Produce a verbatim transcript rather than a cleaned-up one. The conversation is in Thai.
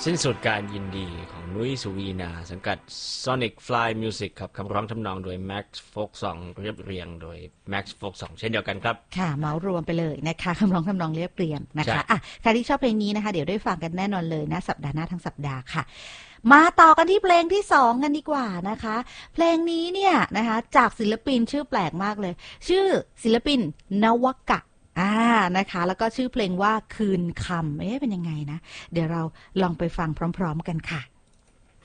สิ้นสุดการยินดีของนุ้ยสุวีนาสังกัด Sonic Fly Music ครับคำร้องทำนองโดย Max Folksong เรียบเรียงโดย Max Folksong เช่นเดียวกันครับค่ะเมารวมไปเลยนะคะคำร้องทำนองเรียบเรียงนะคะอ่ะใครที่ชอบเพลงนี้นะคะเดี๋ยวได้ฟังกันแน่นอนเลยนะสัปดาห์หน้าทั้งสัปดาห์ค่ะมาต่อกันที่เพลงที่สองกันดีกว่านะคะเพลงนี้เนี่ยนะคะจากศิลปินชื่อแปลกมากเลยชื่อศิลปินนวกะอ่านะคะแล้วก็ชื่อเพลงว่าคืนคำเอ๊ะเป็นยังไงนะเดี๋ยวเราลองไปฟังพร้อมๆกันค่ะ